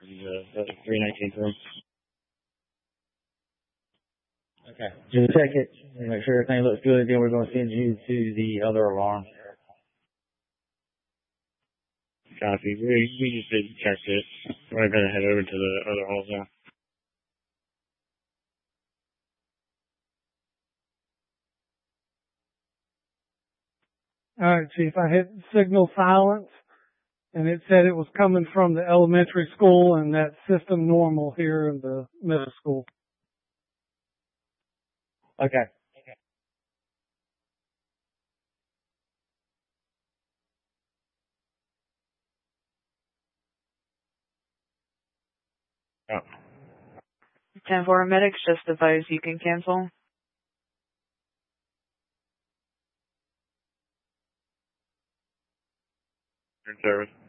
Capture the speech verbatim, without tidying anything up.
the, the three nineteenth room. Okay. Just check it and make sure everything looks good. Then we're going to send you to the other alarm. Copy. We, we just did check it. We're going to head over to the other halls now. All right, Chief. I hit signal silence, and it said it was coming from the elementary school and that system normal here in the middle school. Okay. Oh. ten four medics, just advise you can cancel. Service.